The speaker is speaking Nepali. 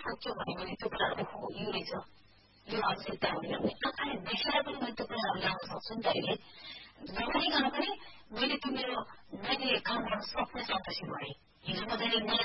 ठोक्यो भने पनि त्यो कुराहरू हो यो रहेछ यो आवश्यकता होइन भने आँखाले देखेर पनि मैले त्यो कुराहरू ल्याउन सक्छु नि त अहिले नभनिकन पनि मैले काम गर्न सक्ने सन्तोषी भएँ हिजो म